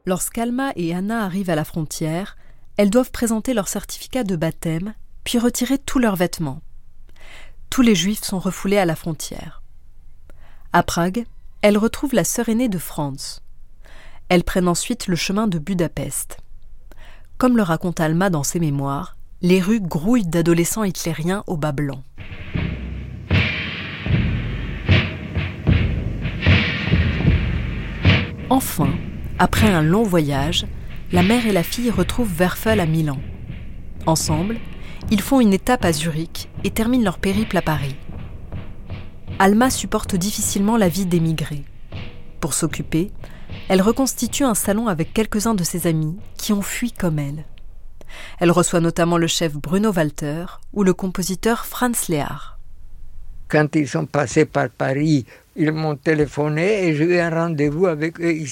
Lorsqu'Alma et Anna arrivent à la frontière, elles doivent présenter leur certificat de baptême, puis retirer tous leurs vêtements. Tous les Juifs sont refoulés à la frontière. À Prague, elles retrouvent la sœur aînée de Franz. Elles prennent ensuite le chemin de Budapest. Comme le raconte Alma dans ses mémoires, les rues grouillent d'adolescents hitlériens au bas blanc. Enfin, après un long voyage, la mère et la fille retrouvent Werfel à Milan. Ensemble, ils font une étape à Zurich et terminent leur périple à Paris. Alma supporte difficilement la vie d'émigrée. Pour s'occuper, elle reconstitue un salon avec quelques-uns de ses amis qui ont fui comme elle. Elle reçoit notamment le chef Bruno Walter ou le compositeur Franz Lehár. Quand ils sont passés par Paris, ils m'ont téléphoné et j'ai eu un rendez-vous avec eux ici.